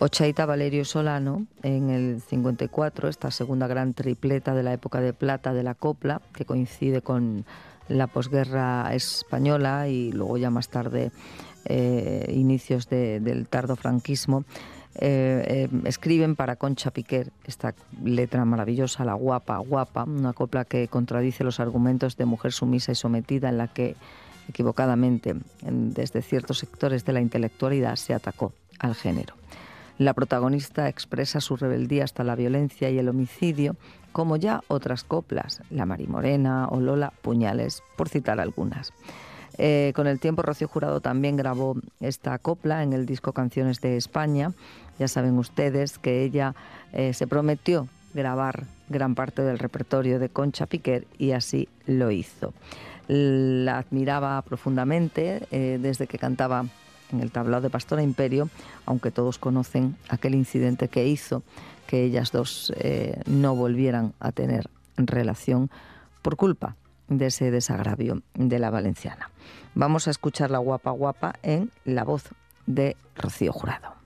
Ochaita Valerio Solano, en el 54, esta segunda gran tripleta de la época de plata de la copla, que coincide con la posguerra española y luego ya más tarde inicios del tardofranquismo, escriben para Concha Piquer esta letra maravillosa, La guapa, guapa, una copla que contradice los argumentos de mujer sumisa y sometida, en la que equivocadamente desde ciertos sectores de la intelectualidad se atacó al género. La protagonista expresa su rebeldía hasta la violencia y el homicidio, como ya otras coplas, La Marimorena o Lola Puñales, por citar algunas. Con el tiempo, Rocío Jurado también grabó esta copla en el disco Canciones de España. Ya saben ustedes que ella se prometió grabar gran parte del repertorio de Concha Piquer y así lo hizo. La admiraba profundamente desde que cantaba en el tablao de Pastora Imperio, aunque todos conocen aquel incidente que hizo que ellas dos no volvieran a tener relación por culpa de ese desagravio de la valenciana. Vamos a escuchar La guapa, guapa en la voz de Rocío Jurado.